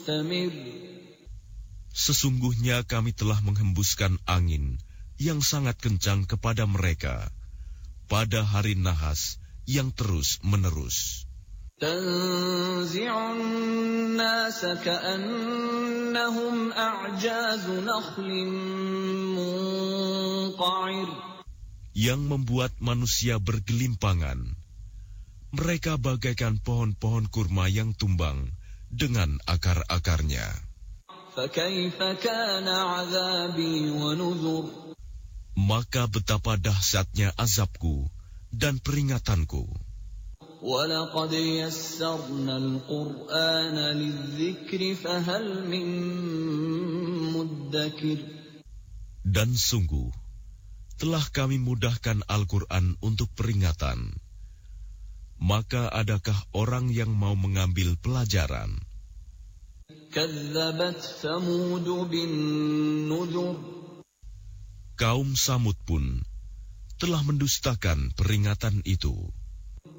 Sesungguhnya kami telah menghembuskan angin yang sangat kencang kepada mereka pada hari nahas yang terus-menerus. تنزع الناس كأنهم أعجاز نخل منقعر Yang membuat manusia bergelimpangan. Mereka bagaikan pohon-pohon kurma yang tumbang dengan akar-akarnya. فكيف كان عذابي ونذر Maka betapa dahsyatnya azabku dan peringatanku. وَلَقَدْ يَسَّرْنَا الْقُرْآنَ لِلذِّكْرِ فَهَلْ مِن مُّدَّكِرٍ Dan sungguh, telah kami mudahkan Al-Quran untuk peringatan. Maka adakah orang yang mau mengambil pelajaran? كَذَّبَتْ ثَمُودُ بِالنُّذُرِ Kaum Samud pun telah mendustakan peringatan itu.